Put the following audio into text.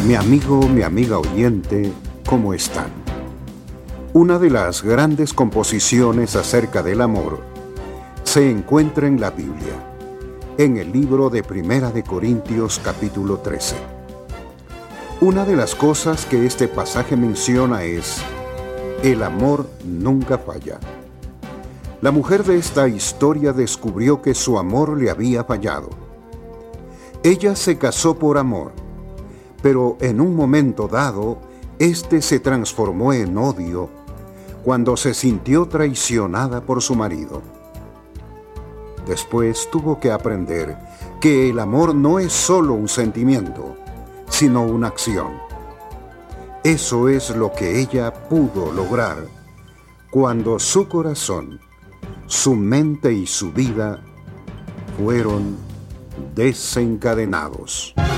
Mi amigo, mi amiga oyente, ¿cómo están? Una de las grandes composiciones acerca del amor se encuentra en la Biblia, en el libro de Primera de Corintios capítulo 13. Una de las cosas que este pasaje menciona es: el amor nunca falla. La mujer de esta historia descubrió que su amor le había fallado. Ella se casó por amor, pero en un momento dado, este se transformó en odio cuando se sintió traicionada por su marido. Después tuvo que aprender que el amor no es solo un sentimiento, sino una acción. Eso es lo que ella pudo lograr cuando su corazón, su mente y su vida fueron desencadenados.